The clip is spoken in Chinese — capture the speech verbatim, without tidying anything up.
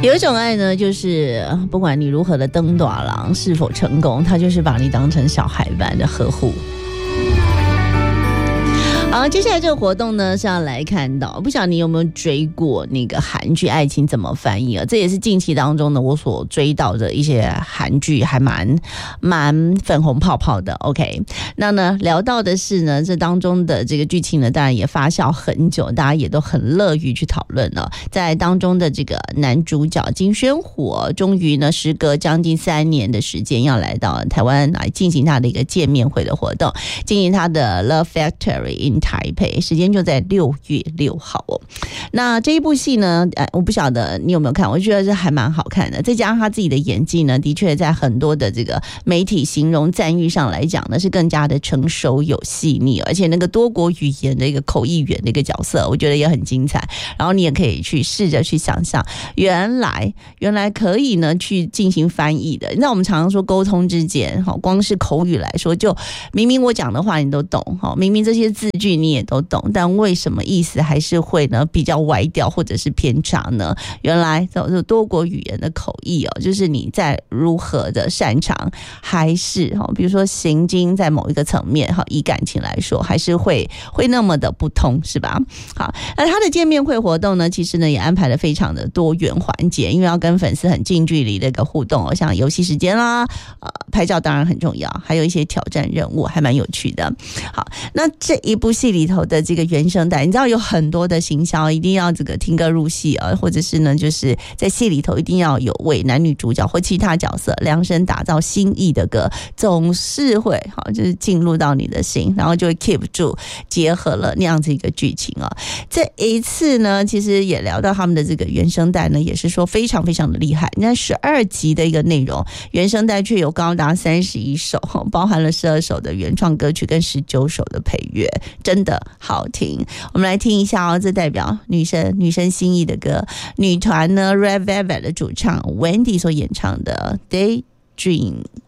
有一种爱呢，就是不管你如何的登大郎是否成功，他就是把你当成小孩般的呵护。好，接下来这个活动呢是要来看到，不晓得你有没有追过那个韩剧《爱情怎么翻译》啊？这也是近期当中呢我所追到的一些韩剧，还蛮蛮粉红泡泡的。OK， 那呢聊到的是呢，这当中的这个剧情呢，当然也发酵很久，大家也都很乐于去讨论了。在当中的这个男主角金宣虎、哦，终于呢时隔将近三年的时间，要来到台湾来进行他的一个见面会的活动，进行他的 Love Factory in台北，时间就在六月六号哦。那这一部戏呢，呃，我不晓得你有没有看，我觉得这还蛮好看的。再加上他自己的演技呢，的确在很多的这个媒体形容赞誉上来讲呢，是更加的成熟有细腻，而且那个多国语言的一个口译员的一个角色，我觉得也很精彩。然后你也可以去试着去想象，原来原来可以呢去进行翻译的。你知道我们常常说沟通之间，光是口语来说，就明明我讲的话你都懂，明明这些字句你也都懂，但为什么意思还是会呢比较歪掉或者是偏差呢？原来这多国语言的口译哦，就是你在如何的擅长，还是比如说行经在某一个层面，以感情来说，还是会会那么的不通，是吧？好，那他的见面会活动呢，其实呢也安排了非常的多元环节，因为要跟粉丝很近距离的一个互动，像游戏时间啦，呃，拍照当然很重要，还有一些挑战任务，还蛮有趣的。好，那这一部戏里头的这个原声带，你知道有很多的行销一定要这个听歌入戏啊，或者是呢就是在戏里头一定要有为男女主角或其他角色量身打造心意的歌，总是会好就是进入到你的心，然后就会 keep 住，结合了那样子一个剧情啊。这一次呢，其实也聊到他们的这个原声带呢，也是说非常非常的厉害。你看十二集的一个内容，原声带却有高达三十一首，包含了十二首的原创歌曲跟十九首的配乐，真的好听。我们来听一下哦，这代表女生女生心意的歌，女团呢 Red Velvet 的主唱 Wendy 所演唱的 Daydream。